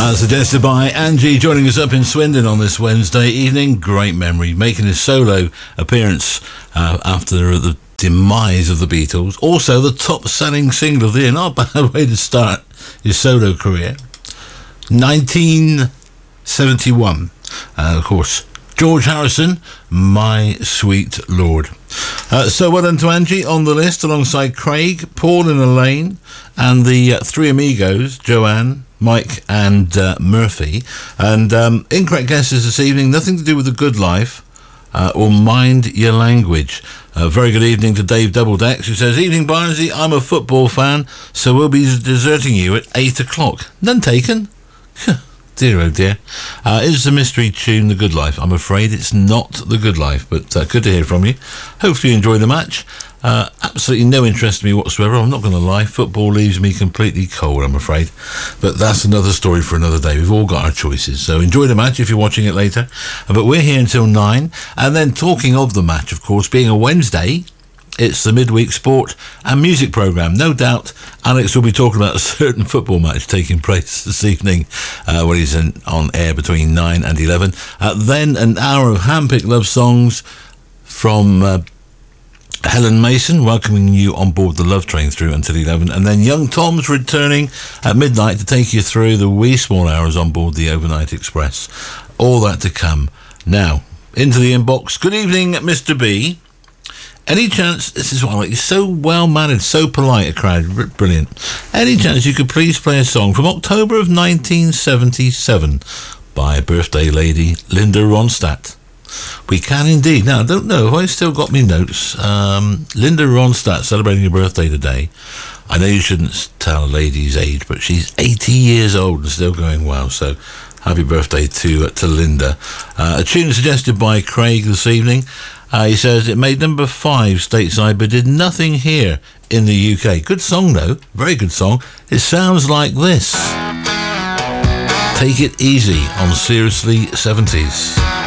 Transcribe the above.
Suggested by Angie, joining us up in Swindon on this Wednesday evening. Great memory, making his solo appearance after the demise of the Beatles. Also the top-selling single of the year. Not a bad way to start his solo career. 1971. Of course, George Harrison, My Sweet Lord. So well done to Angie on the list, alongside Craig, Paul and Elaine, and the three amigos, Joanne, Mike and Murphy. And incorrect guesses this evening, nothing to do with The Good Life or Mind Your Language. Very good evening to Dave Doubledecks, who says, "Evening Barnsley, I'm a football fan, so we'll be deserting you at 8 o'clock. None taken." Dear oh dear. Is the mystery tune The Good Life? I'm afraid it's not The Good Life, but good to hear from you. Hopefully you enjoy the match. Absolutely no interest in me whatsoever, I'm not going to lie. Football leaves me completely cold, I'm afraid. But that's another story for another day. We've all got our choices. So enjoy the match if you're watching it later. But we're here until 9. And then talking of the match, of course, being a Wednesday, it's the midweek sport and music programme. No doubt Alex will be talking about a certain football match taking place this evening when he's on air between 9 and 11. Then an hour of hand-picked love songs from Helen Mason, welcoming you on board the Love Train through until 11. And then Young Tom's returning at midnight to take you through the wee small hours on board the Overnight Express. All that to come. Now, into the inbox. Good evening, Mr. B. Any chance, this is what I like, you're so well-mannered, so polite, a crowd, brilliant. Any chance you could please play a song from October of 1977 by birthday lady Linda Ronstadt? We can indeed. Now, I don't know if I still got me notes. Linda Ronstadt celebrating her birthday today. I know you shouldn't tell a lady's age, but she's 80 years old and still going well, so happy birthday to Linda. A tune suggested by Craig this evening. He says it made number 5 stateside, but did nothing here in the UK. Good song, though. Very good song. It sounds like this. Take It Easy on Seriously 70s.